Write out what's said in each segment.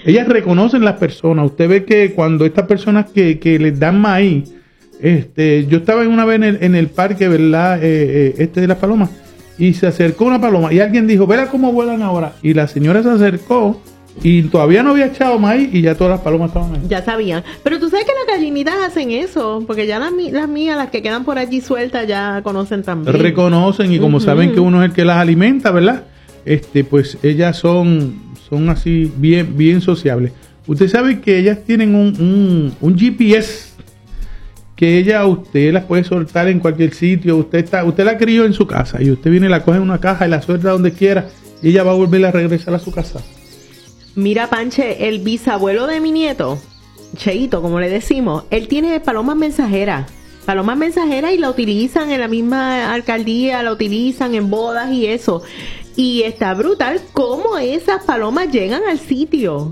Ellas reconocen las personas. Usted ve que cuando estas personas que les dan maíz, yo estaba una vez en el parque, ¿verdad? De las palomas, y se acercó una paloma y alguien dijo, verá cómo vuelan ahora. Y la señora se acercó y todavía no había echado maíz y ya todas las palomas estaban ahí. Ya sabían. Pero tú sabes que las gallinitas hacen eso, porque ya las mías, las que quedan por allí sueltas, ya conocen también. Reconocen y como saben que uno es el que las alimenta, ¿verdad? Pues ellas son así bien sociables. Usted sabe que ellas tienen un GPS que usted las puede soltar en cualquier sitio. Usted la crió en su casa y usted viene, la coge en una caja y la suelta donde quiera y ella va a volver a regresar a su casa. Mira, Panche, el bisabuelo de mi nieto, Cheito, como le decimos, él tiene palomas mensajeras y la utilizan en la misma alcaldía, la utilizan en bodas y eso. Y está brutal cómo esas palomas llegan al sitio.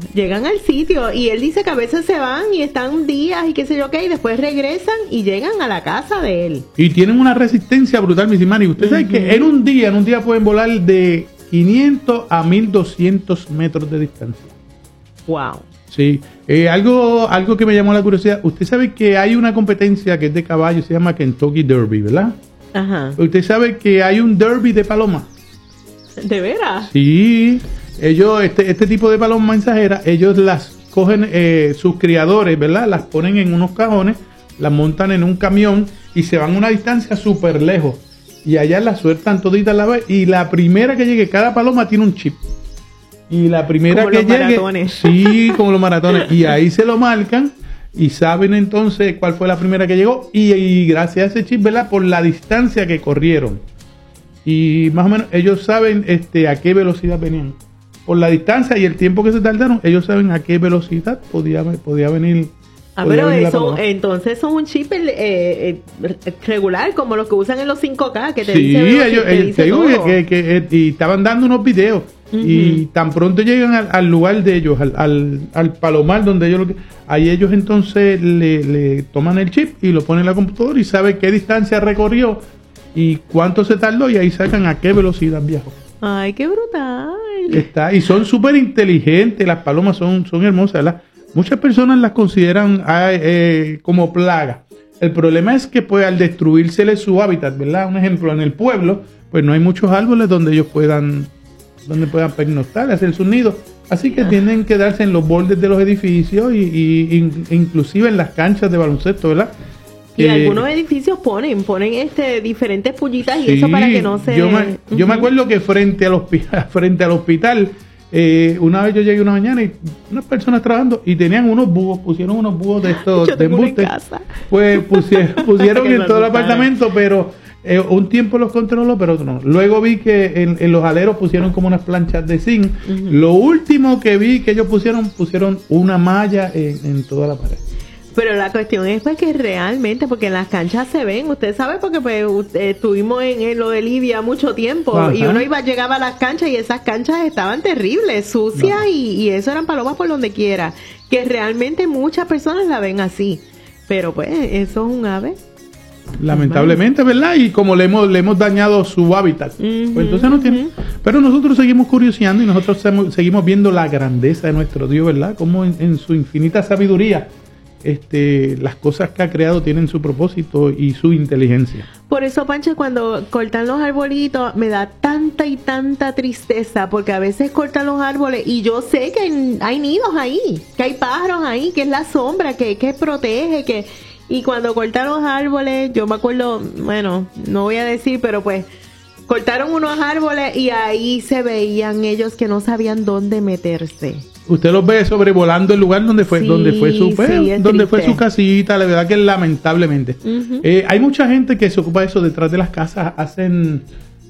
Y él dice que a veces se van y están días y qué sé yo qué, y después regresan y llegan a la casa de él. Y tienen una resistencia brutal, mis hermanos. Y usted sabe que en un día pueden volar de 500 a 1200 metros de distancia. Wow. Sí. Algo que me llamó la curiosidad. Usted sabe que hay una competencia que es de caballo, se llama Kentucky Derby, ¿verdad? Ajá. Usted sabe que hay un derby de palomas. ¿De veras? Sí, ellos, este tipo de palomas mensajeras, ellos las cogen, sus criadores, ¿verdad? Las ponen en unos cajones, las montan en un camión y se van a una distancia súper lejos. Y allá las sueltan toditas a la vez. Y la primera que llegue, cada paloma tiene un chip. Y la primera como que los llegue, maratones. Sí, como los maratones. Y ahí se lo marcan y saben entonces cuál fue la primera que llegó. Y gracias a ese chip, ¿verdad? Por la distancia que corrieron. Y más o menos ellos saben a qué velocidad venían. Por la distancia y el tiempo que se tardaron, ellos saben a qué velocidad podía venir. Pero eso, entonces son un chip regular, como los que usan en los 5K, que te dice ellos, y estaban dando unos videos. Y tan pronto llegan al lugar de ellos, al palomar donde ellos ahí ellos entonces le toman el chip y lo ponen en la computadora y saben qué distancia recorrió y cuánto se tardó y ahí sacan a qué velocidad viajó. Ay, qué brutal. Y son súper inteligentes, las palomas son hermosas, ¿verdad? Muchas personas las consideran como plaga. El problema es que pues al destruírsele su hábitat, ¿verdad? Un ejemplo, en el pueblo, pues no hay muchos árboles donde ellos puedan pernoctar, hacer sus nidos. Así que tienen que darse en los bordes de los edificios y inclusive en las canchas de baloncesto, ¿verdad? Y algunos edificios ponen diferentes pullitas y eso para que no se... Yo me acuerdo que frente al hospital, una vez yo llegué una mañana y unas personas trabajando y tenían unos búhos, pusieron unos búhos de estos de embuste. Pues pusieron en todo el apartamento, pero un tiempo los controló, pero no. Luego vi que en los aleros pusieron como unas planchas de zinc. Lo último que vi que ellos pusieron una malla en toda la pared. Pero la cuestión es pues que realmente, porque en las canchas se ven, usted sabe, porque pues estuvimos en lo de Libia mucho tiempo. Ajá. Y uno llegaba a las canchas y esas canchas estaban terribles, sucias, y eso eran palomas por donde quiera, que realmente muchas personas la ven así, pero pues eso es un ave. Lamentablemente, ¿verdad? Y como le hemos dañado su hábitat, pues entonces no tiene. Pero nosotros seguimos curioseando y nosotros seguimos viendo la grandeza de nuestro Dios, ¿verdad? Como en su infinita sabiduría las cosas que ha creado tienen su propósito y su inteligencia. Por eso, Pancho, cuando cortan los arbolitos me da tanta y tanta tristeza, porque a veces cortan los árboles y yo sé que hay nidos ahí, que hay pájaros ahí, que es la sombra que protege, y cuando cortan los árboles, yo me acuerdo, bueno, no voy a decir, pero pues cortaron unos árboles y ahí se veían ellos que no sabían dónde meterse. Usted los ve sobrevolando el lugar donde fue su casita, la verdad que lamentablemente. Hay mucha gente que se ocupa de eso detrás de las casas, hacen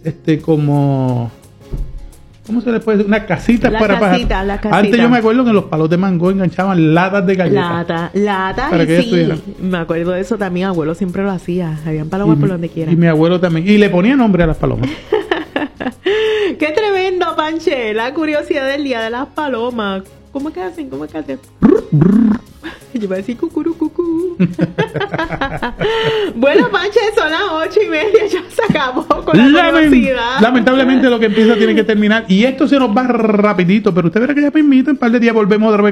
como ¿cómo se le puede decir? Unas casitas para pájaros. La casita. Antes yo me acuerdo que en los palos de mango enganchaban latas de galletas. Latas, y sí, me acuerdo de eso también, abuelo siempre lo hacía, habían palomas por donde quiera. Y mi abuelo también, y le ponía nombre a las palomas. ¡Qué tremendo, Panche! La curiosidad del día de las palomas. ¿Cómo que hacen? Yo voy a decir cucurú. Bueno, Panche, son las 8:30, ya se acabó con la curiosidad. Lamentablemente lo que empieza tiene que terminar. Y esto se nos va rapidito, pero usted verá que ya permite, en un par de días volvemos otra vez